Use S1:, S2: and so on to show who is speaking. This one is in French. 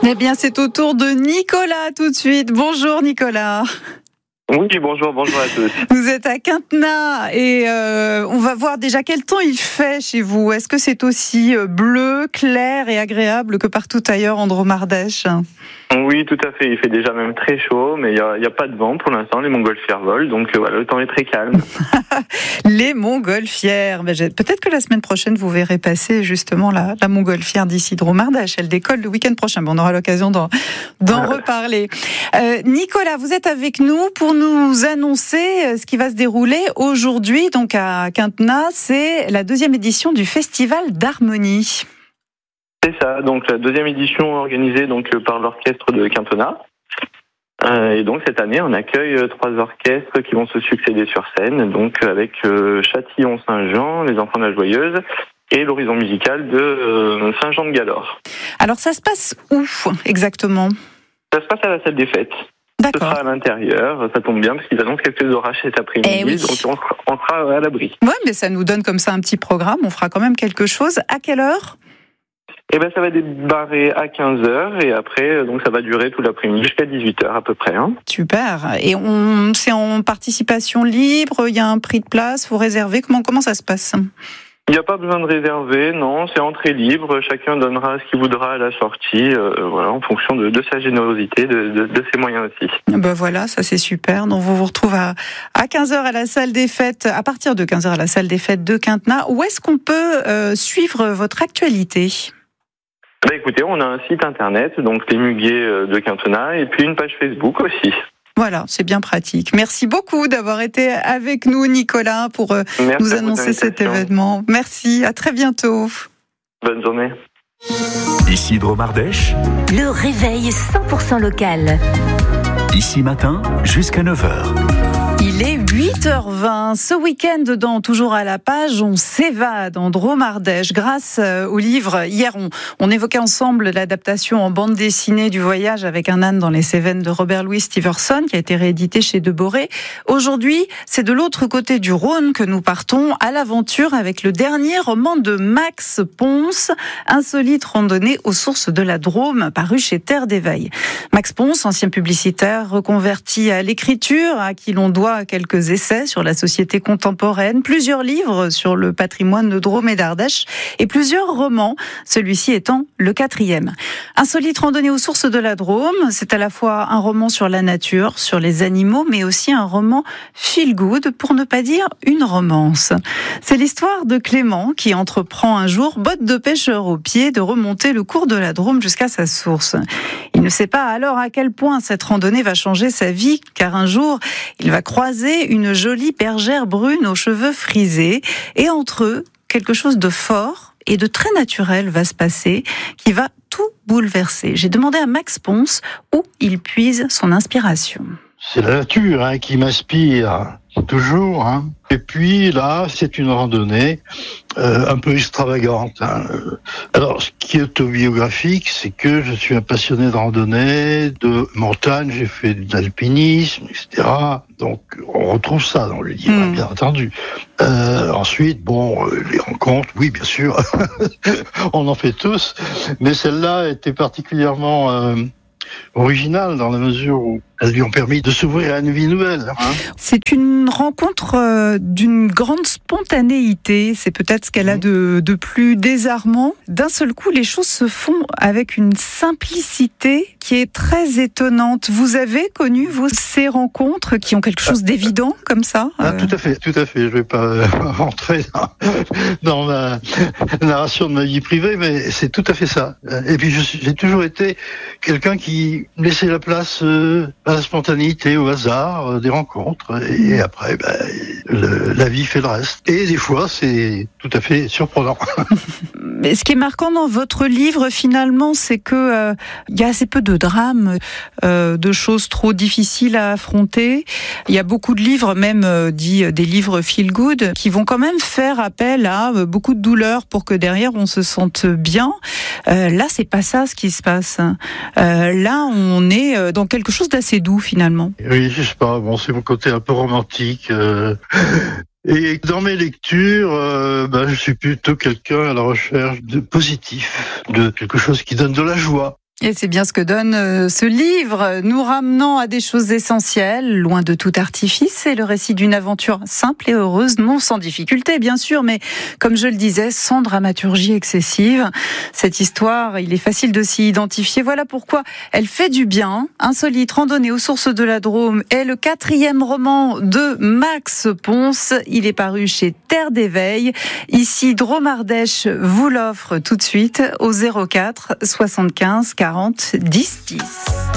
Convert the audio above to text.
S1: Eh bien, c'est au tour de Nicolas tout de suite. Bonjour Nicolas.
S2: Oui, bonjour à tous.
S1: Vous êtes à Quintenat et on va voir déjà quel temps il fait chez vous. Est-ce que c'est aussi bleu, clair et agréable que partout ailleurs en Dromardèche ?
S2: Oui, tout à fait. Il fait déjà même très chaud, mais il y a pas de vent pour l'instant. Les montgolfières volent, donc voilà, le temps est très calme.
S1: Les montgolfières. Peut-être que la semaine prochaine, vous verrez passer justement la montgolfière d'ici Dromardèche. Elle décolle le week-end prochain. Bon, on aura l'occasion d'en reparler. Nicolas, vous êtes avec nous pour nous annoncer ce qui va se dérouler aujourd'hui. Donc à Quintenat, c'est la 2e édition du Festival d'Harmonie.
S2: C'est ça, donc la 2e édition organisée donc par l'orchestre de Quintenat. Et donc cette année, on accueille 3 orchestres qui vont se succéder sur scène, donc avec Châtillon-Saint-Jean, les Enfants de la Joyeuse et l'Horizon musical de Saint-Jean-de-Galore.
S1: Alors ça se passe où exactement ?
S2: Ça se passe à la salle des fêtes.
S1: D'accord.
S2: Ce sera à l'intérieur, ça tombe bien parce qu'ils annoncent quelques orages cet après-midi, donc on sera à l'abri.
S1: Ouais, mais ça nous donne comme ça un petit programme, on fera quand même quelque chose. À quelle heure ?
S2: Eh ben, ça va démarrer à 15h et après, donc ça va durer tout l'après-midi jusqu'à 18h à peu près.
S1: Super. Et c'est en participation libre, il y a un prix de place, faut réserver. Comment ça se passe ?
S2: Il n'y a pas besoin de réserver, non, c'est entrée libre, chacun donnera ce qu'il voudra à la sortie, voilà, en fonction de sa générosité, de ses moyens aussi.
S1: Ben voilà, ça c'est super. Donc vous retrouvez à 15h à la salle des fêtes, à partir de 15h à la salle des fêtes de Quintenat. Où est-ce qu'on peut suivre votre actualité ?
S2: Écoutez, on a un site internet, donc les Muguets de Quintenat, et puis une page Facebook aussi.
S1: Voilà, c'est bien pratique. Merci beaucoup d'avoir été avec nous, Nicolas, pour nous annoncer cet événement. Merci, à très bientôt.
S2: Bonne journée.
S3: Ici Dromardèche.
S4: Le réveil 100% local.
S3: Ici matin, jusqu'à 9h.
S1: Il est 8h20. Ce week-end, dans Toujours à la page, on s'évade en Dromardèche grâce au livre. Hier, on évoquait ensemble l'adaptation en bande dessinée du Voyage avec un âne dans les Cévennes de Robert Louis Stevenson, qui a été réédité chez Deboré. Aujourd'hui, c'est de l'autre côté du Rhône que nous partons à l'aventure avec le dernier roman de Max Ponce, Insolite randonnée aux sources de la Drôme, paru chez Terre d'éveil. Max Ponce, ancien publicitaire, reconverti à l'écriture, à qui l'on doit quelques essais sur la société contemporaine, plusieurs livres sur le patrimoine de Drôme et d'Ardèche et plusieurs romans, celui-ci étant le 4e. Insolite randonnée aux sources de la Drôme, c'est à la fois un roman sur la nature, sur les animaux, mais aussi un roman feel good, pour ne pas dire une romance. C'est l'histoire de Clément qui entreprend un jour, botte de pêcheur aux pieds, de remonter le cours de la Drôme jusqu'à sa source. Il ne sait pas alors à quel point cette randonnée va changer sa vie, car un jour, il va croiser une jolie bergère brune aux cheveux frisés, et entre eux, quelque chose de fort et de très naturel va se passer, qui va tout bouleverser. J'ai demandé à Max Ponce où il puise son inspiration.
S5: C'est la nature qui m'inspire toujours. Et puis là, c'est une randonnée un peu extravagante. Alors, ce qui est autobiographique, c'est que je suis un passionné de randonnée, de montagne, j'ai fait de l'alpinisme, etc. Donc, on retrouve ça dans le livre, bien entendu. Ensuite, les rencontres, oui, bien sûr, on en fait tous, mais celle-là était particulièrement originale dans la mesure où elles lui ont permis de s'ouvrir à une vie nouvelle.
S1: C'est une rencontre d'une grande spontanéité, c'est peut-être ce qu'elle a de plus désarmant. D'un seul coup, les choses se font avec une simplicité qui est très étonnante. Vous avez connu, vous, ces rencontres qui ont quelque chose d'évident comme ça
S5: Tout à fait. Je vais pas rentrer dans la narration de ma vie privée, mais c'est tout à fait ça. Et puis j'ai toujours été quelqu'un qui laissait la place à la spontanéité, au hasard, des rencontres, et après, la vie fait le reste. Et des fois, c'est tout à fait surprenant.
S1: Mais ce qui est marquant dans votre livre, finalement, c'est que il y a assez peu de drames, de choses trop difficiles à affronter. Il y a beaucoup de livres, même dits des livres feel good, qui vont quand même faire appel à beaucoup de douleur pour que derrière on se sente bien. Là, c'est pas ça ce qui se passe. Là, on est dans quelque chose d'assez doux finalement.
S5: Oui, je sais pas. C'est mon côté un peu romantique. Et dans mes lectures, je suis plutôt quelqu'un à la recherche de positif, de quelque chose qui donne de la joie.
S1: Et c'est bien ce que donne ce livre, nous ramenant à des choses essentielles, loin de tout artifice. C'est le récit d'une aventure simple et heureuse, non sans difficulté bien sûr, mais comme je le disais, sans dramaturgie excessive. Cette histoire, il est facile de s'y identifier. Voilà pourquoi elle fait du bien. Insolite randonnée aux sources de la Drôme est le 4e roman de Max Ponce. Il est paru chez Terre d'éveil. Ici, Drôme Ardèche vous l'offre tout de suite au 04 75 40 10 10.